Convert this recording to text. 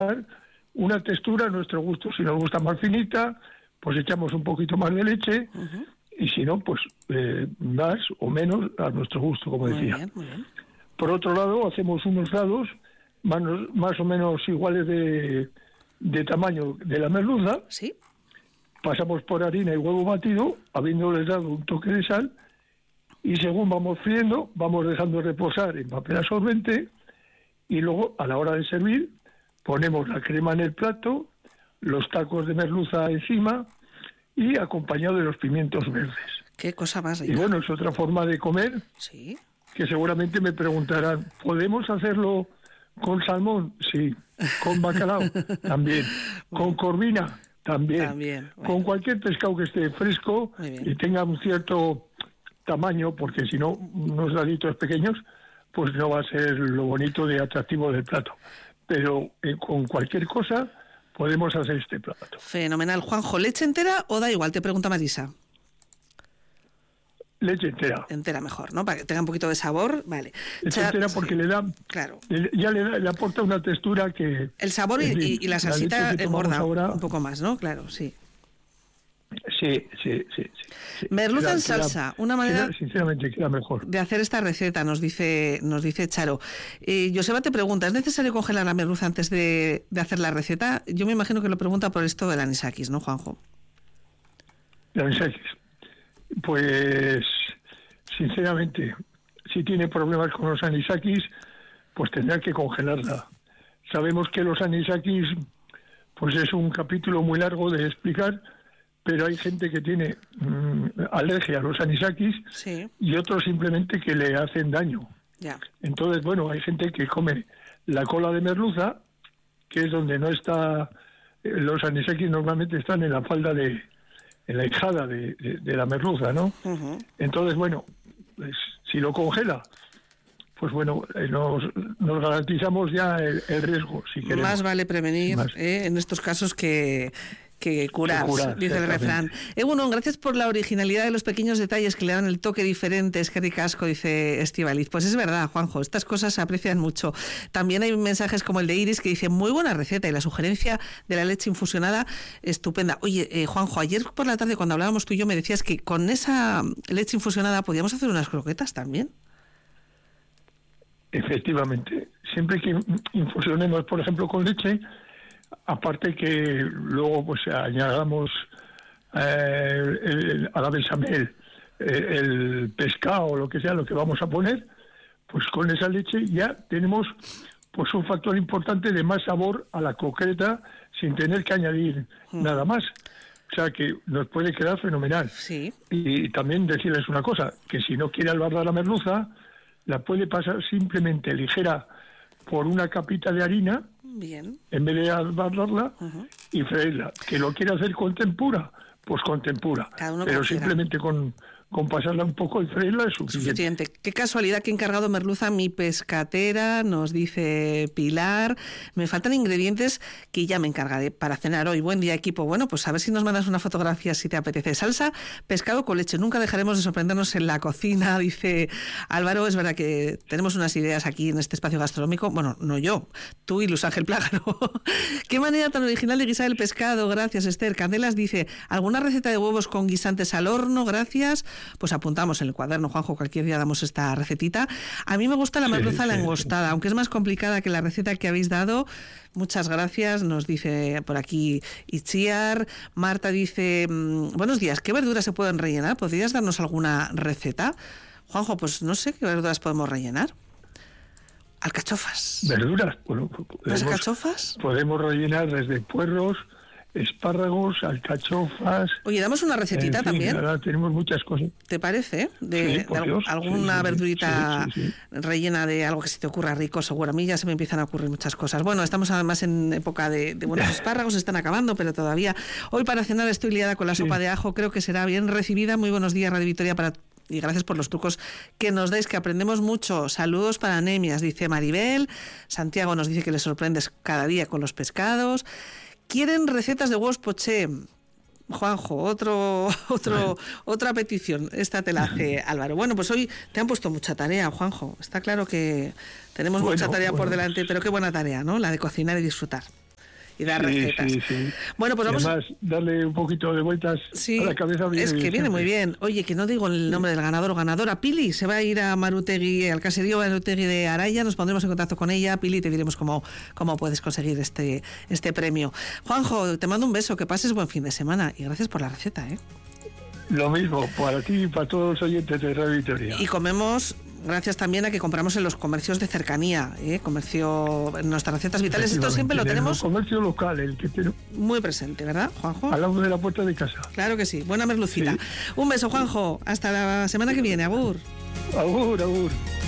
dar una textura a nuestro gusto. Si nos gusta más finita, pues echamos un poquito más de leche, y si no, pues más o menos a nuestro gusto, como decía. Muy bien, muy bien. Por otro lado, hacemos unos dados más o menos iguales de tamaño de la merluza. Sí. Pasamos por harina y huevo batido, habiéndoles dado un toque de sal, y según vamos friendo, vamos dejando reposar en papel absorbente, y luego, a la hora de servir, ponemos la crema en el plato, los tacos de merluza encima, y acompañado de los pimientos verdes. Qué cosa más rica. Y bueno, es otra forma de comer. Sí. Que seguramente me preguntarán, ¿podemos hacerlo con salmón? Sí. ¿Con bacalao? También. ¿Con corvina? También. Bueno. Con cualquier pescado que esté fresco y tenga un cierto tamaño, porque si no, unos daditos pequeños, pues no va a ser lo bonito de atractivo del plato. Pero con cualquier cosa podemos hacer este plato. Fenomenal. Juanjo, ¿leche entera o da igual? Te pregunta Marisa. Leche entera. Entera mejor, ¿no? Para que tenga un poquito de sabor, vale. Leche entera porque le da... Claro. Le aporta una textura que... El sabor y la salsita engorda un poco más, ¿no? Claro, sí. Sí. Merluza en salsa, una manera... Sinceramente queda mejor. De hacer esta receta, nos dice Charo. Joseba te pregunta, ¿es necesario congelar la merluza antes de hacer la receta? Yo me imagino que lo pregunta por esto del anisakis, ¿no, Juanjo? El anisakis. Pues, sinceramente, si tiene problemas con los anisakis, pues tendrá que congelarla. Sabemos que los anisakis, pues es un capítulo muy largo de explicar, pero hay gente que tiene alergia a los anisakis, sí, y otros simplemente que le hacen daño. Ya. Entonces, bueno, hay gente que come la cola de merluza, que es donde no está... los anisakis normalmente están en la falda en la hijada de la merluza, ¿no? Entonces, bueno, pues, si lo congela, pues bueno, nos garantizamos ya el riesgo, si queremos. Más vale prevenir en estos casos que curar, dice el refrán. Bueno, gracias por la originalidad de los pequeños detalles que le dan el toque diferente. Es que ricasco, dice Estíbaliz. Pues es verdad, Juanjo, estas cosas se aprecian mucho. También hay mensajes como el de Iris que dice, muy buena receta, y la sugerencia de la leche infusionada, estupenda. Oye, Juanjo, ayer por la tarde cuando hablábamos tú y yo me decías que con esa leche infusionada podíamos hacer unas croquetas también. Efectivamente. Siempre que infusionemos, por ejemplo, con leche, aparte que luego pues añadamos a la bechamel el pescado o lo que sea, lo que vamos a poner, pues con esa leche ya tenemos pues un factor importante de más sabor a la croqueta sin tener que añadir nada más. O sea que nos puede quedar fenomenal. Sí. Y también decirles una cosa, que si no quiere albardar la merluza, la puede pasar simplemente ligera por una capita de harina. Bien. En vez de albardarla y freírla. Que lo quiere hacer con tempura, pues con tempura. Pero simplemente con pasarla un poco y freírla es suficiente. Qué casualidad que he encargado merluza mi pescatera, nos dice Pilar. Me faltan ingredientes que ya me encargaré para cenar hoy. Buen día, equipo. Bueno, pues a ver si nos mandas una fotografía si te apetece. Salsa, pescado con leche. Nunca dejaremos de sorprendernos en la cocina, dice Álvaro. Es verdad que tenemos unas ideas aquí en este espacio gastronómico. Bueno, no yo, tú y Luz Ángel Plágaro. Qué manera tan original de guisar el pescado. Gracias, Esther. Candelas dice, ¿alguna receta de huevos con guisantes al horno? Gracias. Pues apuntamos en el cuaderno, Juanjo, cualquier día damos esta recetita. A mí me gusta la merluza a la engostada, aunque es más complicada que la receta que habéis dado. Muchas gracias, nos dice por aquí Itziar. Marta dice, buenos días, ¿qué verduras se pueden rellenar? ¿Podrías darnos alguna receta? Juanjo, pues no sé qué verduras podemos rellenar. Alcachofas. ¿Verduras? Bueno, ¿Las alcachofas? Podemos rellenar desde puerros, espárragos, alcachofas. Oye, damos una recetita también. Ahora tenemos muchas cosas. ¿Te parece? Alguna verdurita rellena de algo que se te ocurra rico, seguro. A mí ya se me empiezan a ocurrir muchas cosas. Bueno, estamos además en época de buenos espárragos, se están acabando, pero todavía. Hoy para cenar estoy liada con la sopa de ajo, creo que será bien recibida. Muy buenos días, Radio Victoria, y gracias por los trucos que nos dais, que aprendemos mucho. Saludos para anemias, dice Maribel. Santiago nos dice que le sorprendes cada día con los pescados. Quieren recetas de huevos poché. Juanjo, otra petición. Esta te la hace Álvaro. Bueno, pues hoy te han puesto mucha tarea, Juanjo. Está claro que tenemos mucha tarea por delante, pero qué buena tarea, ¿no? La de cocinar y disfrutar. y dar recetas. Sí. Bueno, pues vamos. Además, darle un poquito de vueltas a la cabeza. Es que viene muy bien. Oye, que no digo el nombre del ganador o ganadora. Pili se va a ir a Marutegui, al caserío Marutegui de Araya. Nos pondremos en contacto con ella. Pili, te diremos cómo puedes conseguir este premio. Juanjo, te mando un beso, que pases buen fin de semana y gracias por la receta, ¿eh? Lo mismo, para ti y para todos los oyentes de Radio Vitoria. Y comemos gracias también a que compramos en los comercios de cercanía, comercio, nuestras recetas vitales, esto siempre lo tenemos. El comercio local, el que tiene muy presente, ¿verdad, Juanjo? Al lado de la puerta de casa. Claro que sí, buena merlucita. Sí. Un beso, Juanjo, hasta la semana que viene, agur. Agur.